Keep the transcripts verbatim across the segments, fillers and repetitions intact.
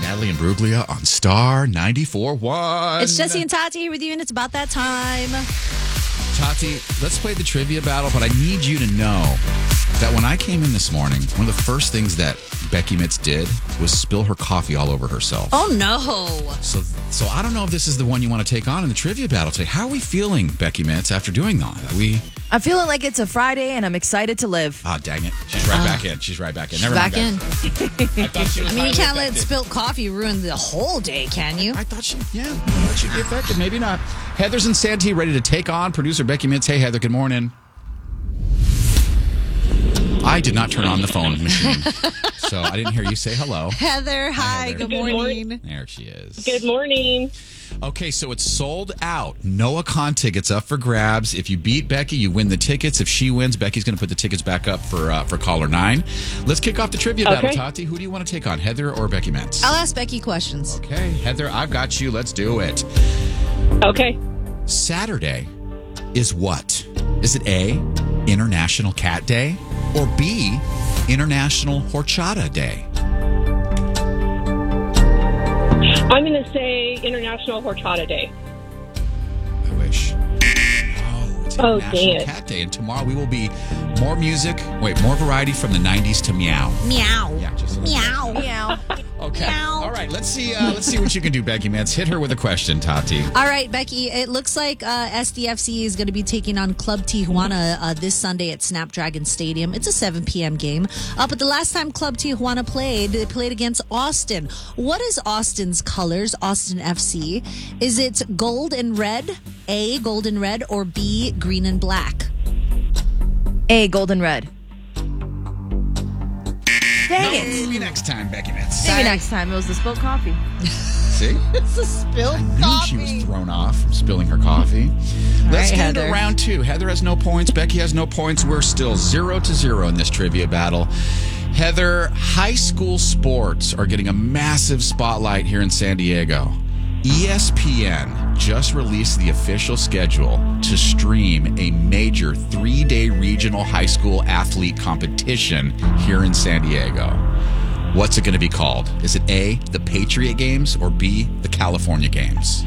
Natalie and Bruglia on Star ninety-four point one. It's Jesse and Tati here with you, and it's about that time. Tati, let's play the trivia battle, but I need you to know that when I came in this morning, one of the first things that Becky Mitz did was spill her coffee all over herself. Oh, no. So so I don't know if this is the one you want to take on in the trivia battle today. How are we feeling, Becky Mitz, after doing that? Are we... I'm feeling like it's a Friday, and I'm excited to live. Ah, dang it. She's right uh, back in. She's right back in. Never back mind, in. I, I mean, you can't let spilt coffee ruin the whole day, can you? I thought she, yeah, I thought she'd be affected. Maybe not. Heather's in Santee, ready to take on producer Becky Mitz. Hey, Heather, good morning. I did not turn on the phone machine, so I didn't hear you say hello. Heather, hi, hi Heather. Good, good morning. morning. There she is. Good morning. Okay, so it's sold out. Noah Khan tickets up for grabs. If you beat Becky, you win the tickets. If she wins, Becky's going to put the tickets back up for uh, for caller nine. Let's kick off the trivia okay. battle, Tati. Who do you want to take on, Heather or Becky Mitz? I'll ask Becky questions. Okay, Heather, I've got you. Let's do it. Okay. Saturday is what? Is it A, International Cat Day, or B, International Horchata Day? I'm going to say International Horchata Day. I wish. Oh, it's oh, International Cat Day. And tomorrow we will be more music. Wait, more variety from the nineties to meow. Meow. Yeah, just meow. Meow. Okay. Meow. All right. Let's see. Uh, let's see what you can do, Becky Mitz. Hit her with a question, Tati. All right, Becky. It looks like uh, S D F C is going to be taking on Club Tijuana uh, this Sunday at Snapdragon Stadium. It's a seven p.m. game. Uh, but the last time Club Tijuana played, they played against Austin. What is Austin's colors? Austin F C. Is it gold and red? A, gold and red, or B, green and black? A, gold and red. Dang no, it. Maybe next time, Becky Mitz. Maybe next time. It was the spilled coffee. See? It's a spilled I knew coffee. she was thrown off from spilling her coffee. Let's right, get into Heather. round two. Heather has no points. Becky has no points. We're still zero to zero in this trivia battle. Heather, high school sports are getting a massive spotlight here in San Diego. E S P N just released the official schedule to stream a major three-day regional high school athlete competition here in San Diego. What's it going to be called? Is it A, the Patriot Games, or B, the California Games?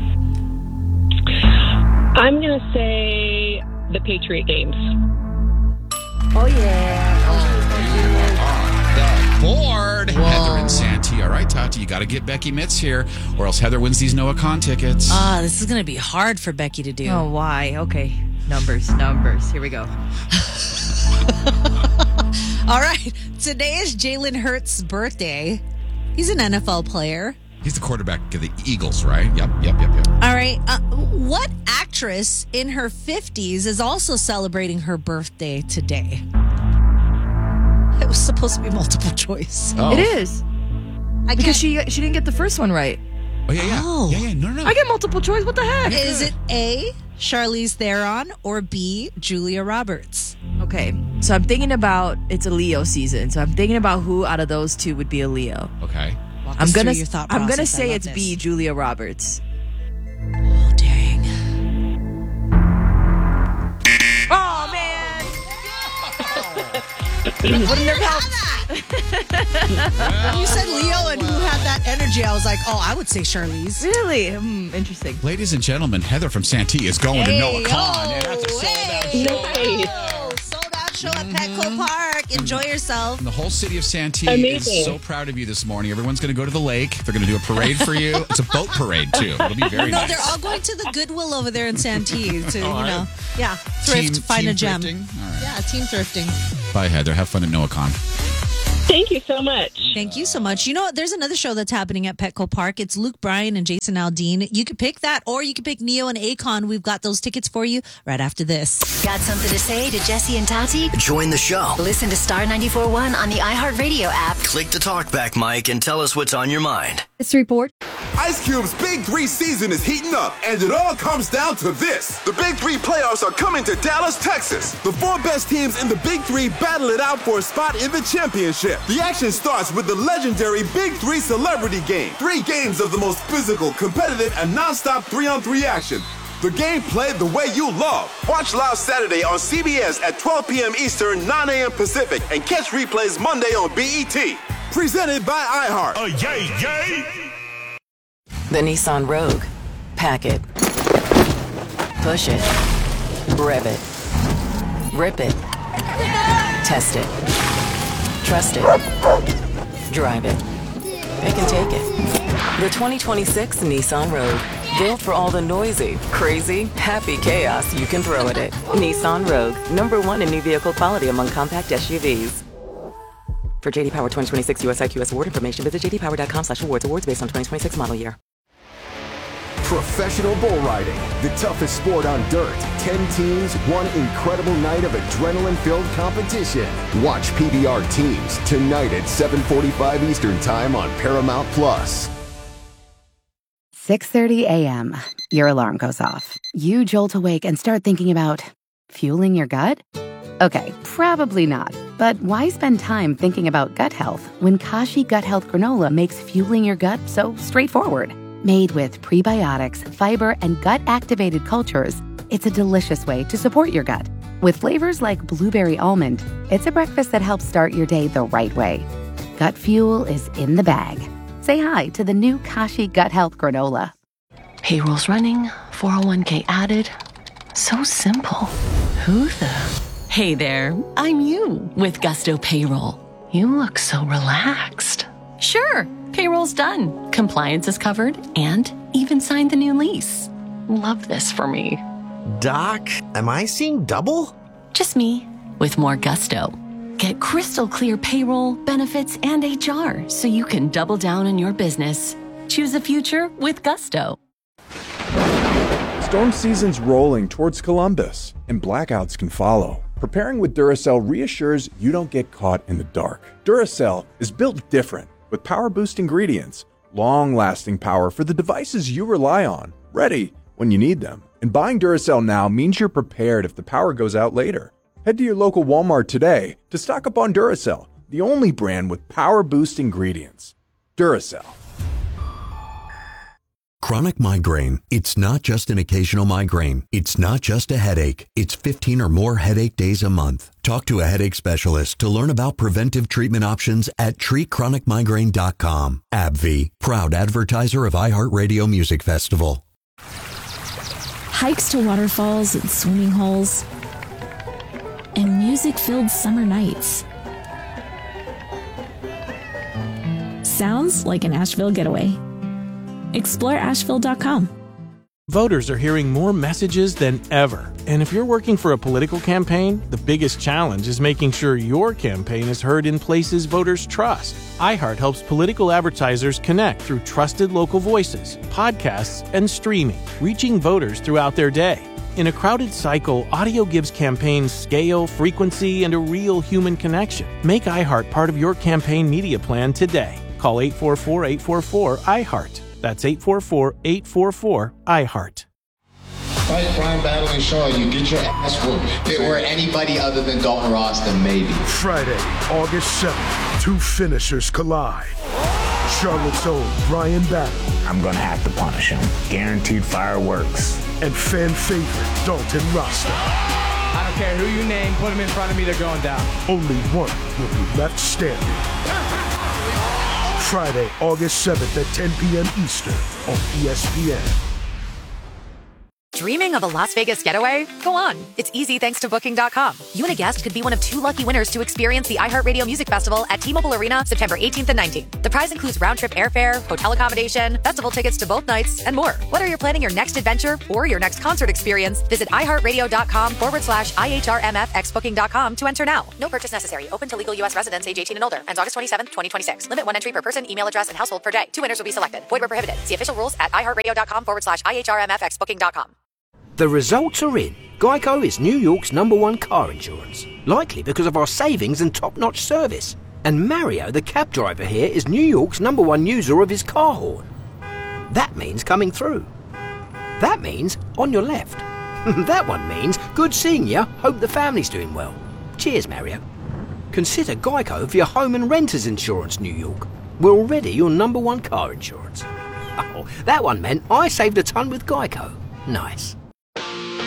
I'm going to say the Patriot Games. Oh, yeah. On the board. Whoa. Heather and Santee. All right, Tati, you got to get Becky Mitz here, or else Heather wins these Noah Khan tickets. Ah, uh, this is going to be hard for Becky to do. Oh, why? Okay. Numbers, numbers. Here we go. All right. Today is Jalen Hurts' birthday. He's an N F L player. He's the quarterback of the Eagles, right? Yep, yep, yep, yep. All right. Uh, what actress in her fifties is also celebrating her birthday today? It was supposed to be multiple choice. Oh. It is. I because she she didn't get the first one right. Oh, yeah, yeah. Oh. Yeah, yeah. No, no, no. I get multiple choice. What the heck? Is it A, Charlize Theron, or B, Julia Roberts? Okay, so I'm thinking about, it's a Leo season, so I'm thinking about who out of those two would be a Leo. Okay. Walk I'm us gonna through your thought I'm gonna process. I say love it's this. B, Julia Roberts. Oh, dang. Oh man! Wouldn't have helped. When you said Leo and who had that energy, I was like, oh, I would say Charlize. Really? Hmm, interesting. Ladies and gentlemen, Heather from Santee is going Hey, to Noah Khan. oh, and that's a sold-out hey. show. Nice. Oh, sold out show at Petco Park. Enjoy yourself. And the whole city of Santee Amazing. is so proud of you this morning. Everyone's going to go to the lake. They're going to do a parade for you. It's a boat parade, too. It'll be very No, nice. they're all going to the Goodwill over there in Santee to, you All right. know, yeah, thrift, Team- find team a gem. thrifting? All right. Yeah, team thrifting. Bye, Heather. Have fun at Noah Khan. Thank you so much. Thank you so much. You know what? There's another show that's happening at Petco Park. It's Luke Bryan and Jason Aldean. You could pick that, or you could pick Neo and Akon. We've got those tickets for you right after this. Got something to say to Jesse and Tati? Join the show. Listen to Star ninety-four point one on the iHeartRadio app. Click the talkback mic and tell us what's on your mind. It's the report. Ice Cube's Big Three season is heating up, and it all comes down to this. The Big Three playoffs are coming to Dallas, Texas. The four best teams in the Big Three battle it out for a spot in the championship. The action starts with the legendary Big Three Celebrity Game. Three games of the most physical, competitive, and non-stop three-on-three action. The game played the way you love. Watch live Saturday on C B S at twelve p.m. Eastern, nine a.m. Pacific, and catch replays Monday on B E T. Presented by iHeart. Oh, yay, yay! The Nissan Rogue. Pack it. Push it. Rev it. Rip it. Test it. Trust it. Drive it. Pick and take it. The twenty twenty-six Nissan Rogue. Built for all the noisy, crazy, happy chaos you can throw at it. Nissan Rogue. Number one in new vehicle quality among compact S U Vs. For J D Power twenty twenty-six U S I Q S award information, visit j d power dot com slash awards. Awards based on twenty twenty-six model year. Professional bull riding, the toughest sport on dirt. Ten teams, one incredible night of adrenaline-filled competition. Watch P B R Teams tonight at seven forty-five Eastern Time on Paramount Plus. six thirty a.m. Your alarm goes off. You jolt awake and start thinking about fueling your gut? Okay, probably not. But why spend time thinking about gut health when Kashi Gut Health Granola makes fueling your gut so straightforward? Made with prebiotics, fiber, and gut-activated cultures, it's a delicious way to support your gut. With flavors like blueberry almond, it's a breakfast that helps start your day the right way. Gut fuel is in the bag. Say hi to the new Kashi Gut Health Granola. Payroll's running, four oh one k added. So simple. Who the... Hey there, I'm you with Gusto Payroll. You look so relaxed. Sure, payroll's done. Compliance is covered and even signed the new lease. Love this for me. Doc, am I seeing double? Just me with more Gusto. Get crystal clear payroll, benefits, and H R so you can double down on your business. Choose a future with Gusto. Storm season's rolling towards Columbus, and blackouts can follow. Preparing with Duracell reassures you don't get caught in the dark. Duracell is built different, with power boost ingredients, long-lasting power for the devices you rely on, ready when you need them. And buying Duracell now means you're prepared if the power goes out later. Head to your local Walmart today to stock up on Duracell, the only brand with power boost ingredients. Duracell. Chronic migraine. It's not just an occasional migraine. It's not just a headache. It's fifteen or more headache days a month. Talk to a headache specialist to learn about preventive treatment options at treat chronic migraine dot com. AbbVie, proud advertiser of iHeartRadio Music Festival. Hikes to waterfalls and swimming holes, and music-filled summer nights. Sounds like an Asheville getaway. Explore asheville dot com. Voters are hearing more messages than ever. And if you're working for a political campaign, the biggest challenge is making sure your campaign is heard in places voters trust. iHeart helps political advertisers connect through trusted local voices, podcasts, and streaming, reaching voters throughout their day. In a crowded cycle, audio gives campaigns scale, frequency, and a real human connection. Make iHeart part of your campaign media plan today. Call eight four four, eight four four, iHeart. That's eight four four, eight four four, iHeart. Fight Brian Battling Shaw, you get your ass whooped. If it were anybody other than Dalton Ross, then maybe. Friday, August seventh, two finishers collide. Charlotte's own Brian Battling. I'm gonna have to punish him. Guaranteed fireworks. And fan favorite Dalton Rasta. I don't care who you name, put him in front of me, they're going down. Only one will be left standing. Friday, August seventh at ten p.m. Eastern on E S P N. Dreaming of a Las Vegas getaway? Go on. It's easy thanks to Booking dot com. You and a guest could be one of two lucky winners to experience the iHeartRadio Music Festival at T-Mobile Arena September eighteenth and nineteenth. The prize includes round-trip airfare, hotel accommodation, festival tickets to both nights, and more. Whether you're planning your next adventure or your next concert experience, visit iHeartRadio.com forward slash IHRMFX Booking dot com to enter now. No purchase necessary. Open to legal U S residents age eighteen and older. Ends August twenty-seventh, twenty twenty-six. Limit one entry per person, email address, and household per day. Two winners will be selected. Void where prohibited. See official rules at iHeartRadio.com forward slash IHRMFX Booking dot com. The results are in. Geico is New York's number one car insurance. Likely because of our savings and top-notch service. And Mario, the cab driver here, is New York's number one user of his car horn. That means coming through. That means on your left. That one means good seeing you. Hope the family's doing well. Cheers, Mario. Consider Geico for your home and renter's insurance, New York. We're already your number one car insurance. Oh, that one meant I saved a ton with Geico. Nice.